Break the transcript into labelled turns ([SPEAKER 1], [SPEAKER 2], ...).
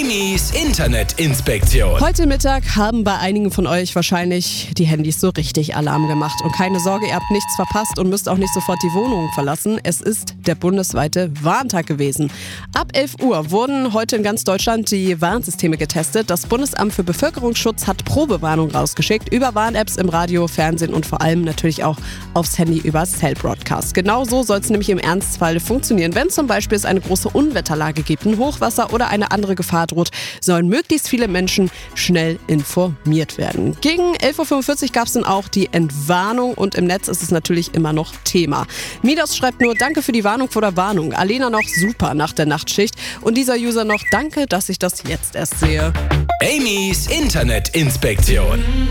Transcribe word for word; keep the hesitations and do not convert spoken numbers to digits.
[SPEAKER 1] Amy's Internetinspektion.
[SPEAKER 2] Heute Mittag haben bei einigen von euch wahrscheinlich die Handys so richtig Alarm gemacht. Und keine Sorge, ihr habt nichts verpasst und müsst auch nicht sofort die Wohnung verlassen. Es ist der bundesweite Warntag gewesen. Ab elf Uhr wurden heute in ganz Deutschland die Warnsysteme getestet. Das Bundesamt für Bevölkerungsschutz hat Probewarnung rausgeschickt über Warn-Apps im Radio, Fernsehen und vor allem natürlich auch aufs Handy über Cell Broadcast. Genau so soll es nämlich im Ernstfall funktionieren. Wenn zum Beispiel es eine große Unwetterlage gibt, ein Hochwasser oder eine andere Gefahr droht, sollen möglichst viele Menschen schnell informiert werden. Gegen elf Uhr fünfundvierzig gab es dann auch die Entwarnung und im Netz ist es natürlich immer noch Thema. Midos schreibt nur, danke für die Warnung vor der Warnung. Alena noch, super nach der Nachtschicht. Und dieser User noch, danke, dass ich das jetzt erst sehe.
[SPEAKER 1] Amy's Internetinspektion.